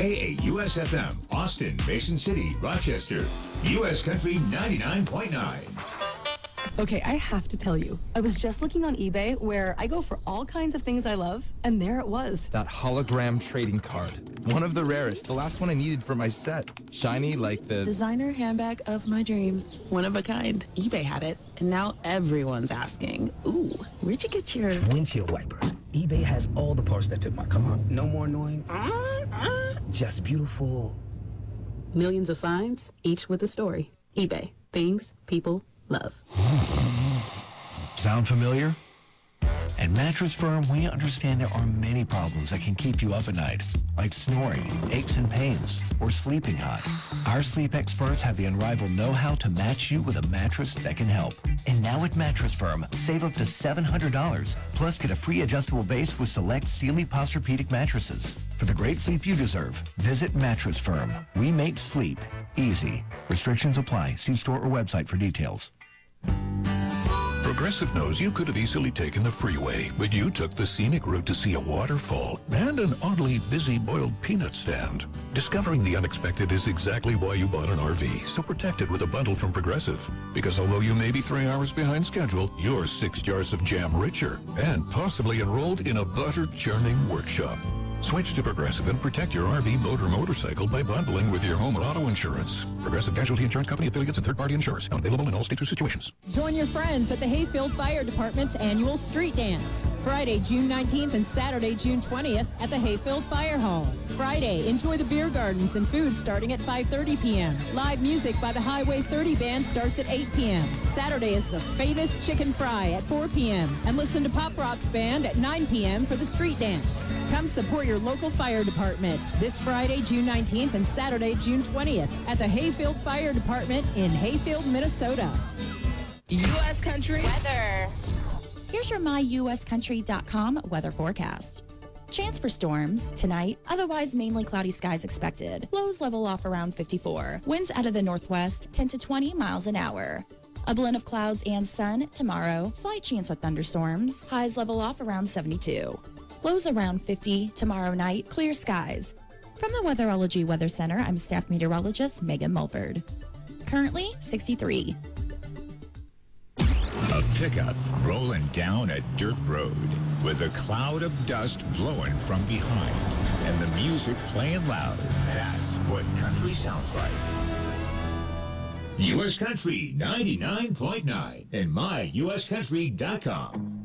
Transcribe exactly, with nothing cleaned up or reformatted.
K A U S F M, Austin, Mason City, Rochester. U S Country ninety-nine point nine. Okay, I have to tell you, I was just looking on eBay where I go for all kinds of things I love, and there it was. That hologram trading card. One of the rarest, the last one I needed for my set. Shiny like the... designer handbag of my dreams. One of a kind. eBay had it, and now everyone's asking, ooh, where'd you get your... windshield wipers. eBay has all the parts that fit my car. No more annoying... Uh, uh, just beautiful. Millions of finds, each with a story. eBay. Things people love. Sound familiar? At Mattress Firm, we understand there are many problems that can keep you up at night, like snoring, aches and pains, or sleeping hot. Our sleep experts have the unrivaled know-how to match you with a mattress that can help. And now at Mattress Firm, save up to seven hundred dollars, plus get a free adjustable base with select Sealy Posturepedic mattresses. For the great sleep you deserve, visit Mattress Firm. We make sleep easy. Restrictions apply. See store or website for details. Progressive knows you could have easily taken the freeway, but you took the scenic route to see a waterfall and an oddly busy boiled peanut stand. Discovering the unexpected is exactly why you bought an R V, so protect it with a bundle from Progressive. Because although you may be three hours behind schedule, you're six jars of jam richer and possibly enrolled in a butter churning workshop. Switch to Progressive and protect your R V, boat, or motorcycle by bundling with your home and auto insurance. Progressive Casualty Insurance Company, affiliates, and third-party insurers. Not available in all states or situations. Join your friends at the Hayfield Fire Department's annual street dance. Friday, June nineteenth and Saturday, June twentieth at the Hayfield Fire Hall. Friday, enjoy the beer gardens and food starting at five thirty p.m. Live music by the Highway thirty Band starts at eight p.m. Saturday is the famous chicken fry at four p.m. And listen to Pop Rock's band at nine p.m. for the street dance. Come support your local fire department this Friday, June nineteenth and Saturday, June twentieth at the Hayfield Fire Department in Hayfield, Minnesota. U S Country weather. Here's your my U S country dot com weather forecast. Chance for storms tonight, otherwise mainly cloudy skies expected. Lows level off around fifty-four. Winds out of the northwest, ten to twenty miles an hour. A blend of clouds and sun tomorrow. Slight chance of thunderstorms. Highs level off around seventy-two. Lows around fifty tomorrow night. Clear skies. From the Weatherology Weather Center, I'm staff meteorologist Megan Mulford. Currently sixty-three. A pickup rolling down a dirt road with a cloud of dust blowing from behind and the music playing loud. That's what country sounds like. U S Country ninety-nine point nine and my U S country dot com.